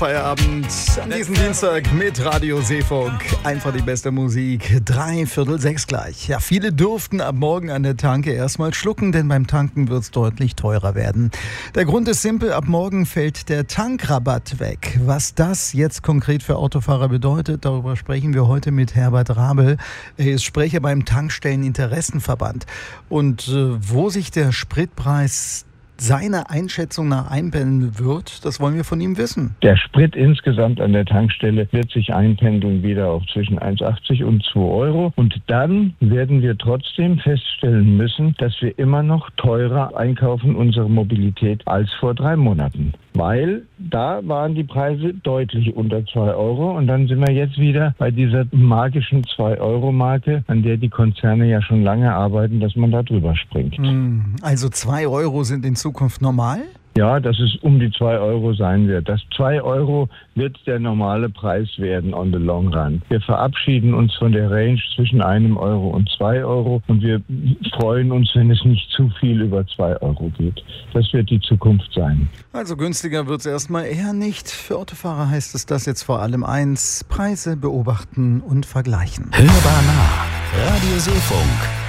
Feierabend an diesem Dienstag mit Radio Seefunk. Einfach die beste Musik. 5:45 gleich. Ja, viele dürften ab morgen an der Tanke erstmal schlucken, denn beim Tanken wird es deutlich teurer werden. Der Grund ist simpel, ab morgen fällt der Tankrabatt weg. Was das jetzt konkret für Autofahrer bedeutet, darüber sprechen wir heute mit Herbert Rabel. Er ist Sprecher beim Tankstelleninteressenverband. Und wo sich der Spritpreis seiner Einschätzung nach einpendeln wird, das wollen wir von ihm wissen. Der Sprit insgesamt an der Tankstelle wird sich einpendeln wieder auf zwischen 1,80 und 2 Euro. Und dann werden wir trotzdem feststellen müssen, dass wir immer noch teurer einkaufen, unsere Mobilität, als vor 3 Monaten. Weil da waren die Preise deutlich unter 2 Euro und dann sind wir jetzt wieder bei dieser magischen 2-Euro-Marke, an der die Konzerne ja schon lange arbeiten, dass man da drüber springt. Also 2 Euro sind in Zukunft normal? Ja, dass es um die 2 Euro sein wird. Das 2 Euro wird der normale Preis werden on the long run. Wir verabschieden uns von der Range zwischen 1 Euro und 2 Euro und wir freuen uns, wenn es nicht zu viel über 2 Euro geht. Das wird die Zukunft sein. Also günstiger wird es erstmal eher nicht. Für Autofahrer heißt es das jetzt vor allem eins: Preise beobachten und vergleichen. Hörbar nah. Radio Seefunk.